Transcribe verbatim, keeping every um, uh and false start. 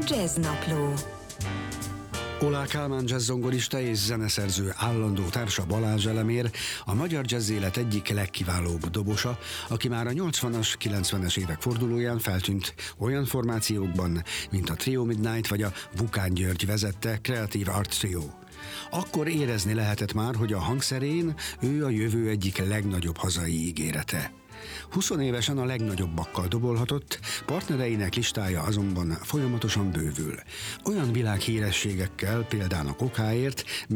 Jazznapló. Oláh Kálmán jazzzongorista és zeneszerző állandó társa Balázs Elemér a magyar jazzélet egyik legkiválóbb dobosa, aki már a nyolcvanas, kilencvenes évek fordulóján feltűnt olyan formációkban, mint a Trio Midnight vagy a Vukán György vezette Creative Art Trio. Akkor érezni lehetett már, hogy a hangszerén ő a jövő egyik legnagyobb hazai ígérete. huszonévesen a legnagyobbakkal dobolhatott, partnereinek listája azonban folyamatosan bővül. Olyan világhírességekkel, például a Kokáért,